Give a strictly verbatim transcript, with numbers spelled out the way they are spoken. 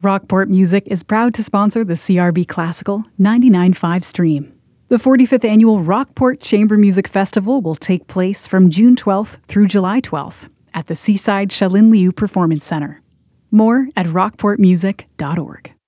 Rockport Music is proud to sponsor the C R B Classical ninety-nine point five stream. The forty-fifth Annual Rockport Chamber Music Festival will take place from June twelfth through July twelfth at the Seaside Shalin Liu Performance Center. More at rockport music dot org.